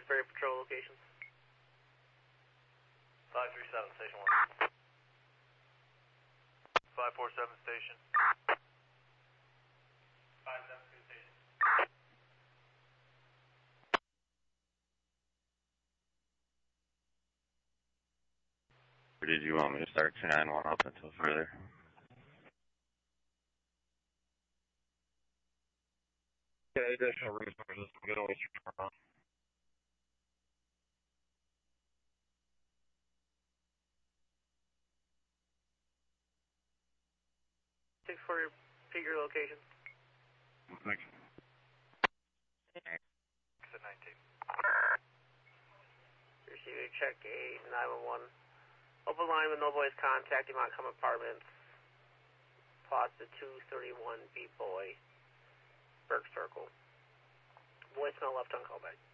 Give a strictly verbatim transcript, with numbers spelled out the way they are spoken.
Kingsbury Patrol locations. five three seven, Station one. five four seven, Station. five seven two, Station. Or did you want me to start two nine one up until further? Yeah, additional resources to get away from. six four, repeat your location. Thanks. Exit nineteen. Receiving check eight nine one one. Open line with no voice contact, Mount Come Apartments. Plaza two thirty-one, B Boy. Burke Circle. Voicemail left on callback.